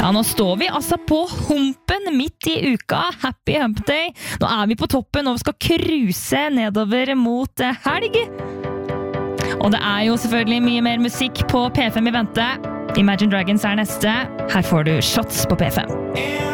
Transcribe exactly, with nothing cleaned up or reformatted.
Ja, nå står vi altså på humpen midt i uka. Happy Hump Day. Nå er vi på toppen og vi skal cruise nedover mot helg. Og det er jo selvfølgelig mye mer musikk på P fem i vente. Imagine Dragons er neste. Her får du Shots på P fem.